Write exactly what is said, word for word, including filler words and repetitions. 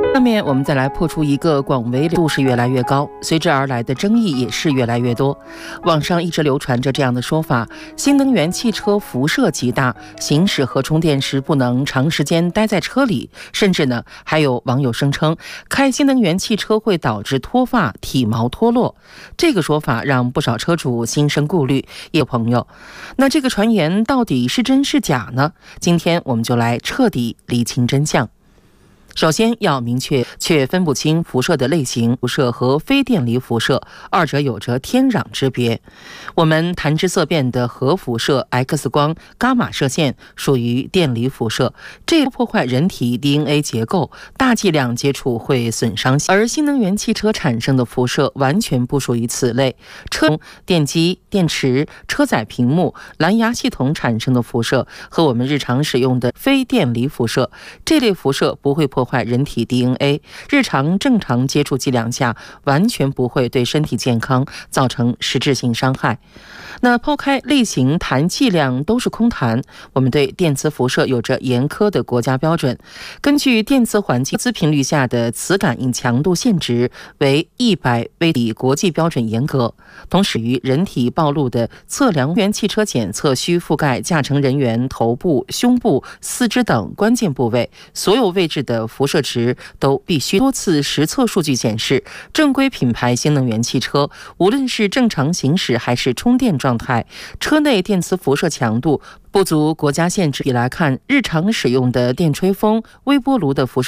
下面我们再来破除一个广为度是越来越高，随之而来的争议也是越来越多。网上一直流传着这样的说法：新能源汽车辐射极大，行驶和充电时不能长时间待在车里，甚至呢还有网友声称开新能源汽车会导致脱发、体毛脱落。这个说法让不少车主心生顾虑。也有朋友，那这个传言到底是真是假呢？今天我们就来彻底厘清真相。首先要明确，却分不清辐射的类型，辐射和非电离辐射二者有着天壤之别。我们谈之色变的核辐射、X 光、伽马射线属于电离辐射，这破坏人体 D N A 结构，大剂量接触会损伤。而新能源汽车产生的辐射完全不属于此类，车电机、电池、车载屏幕、蓝牙系统产生的辐射和我们日常使用的非电离辐射，这类辐射不会破坏破坏人体 D N A， 日常正常接触剂量下完全不会对身体健康造成实质性伤害。那抛开类型谈剂量都是空谈，我们对电磁辐射有着严苛的国家标准。根据电磁环境磁频率下的磁感应强度限值为一百微比国际标准严格，同时于人体暴露的测量原汽车检测需覆盖驾乘人员头部、胸部、四肢等关键部位，所有位置的辐射值都必须多次实测数据显示，正规品牌新能源汽车无论是正常行驶还是充电状态，车内电磁辐射强度不足国家限制。以来看，日常使用的电吹风、微波炉的辐射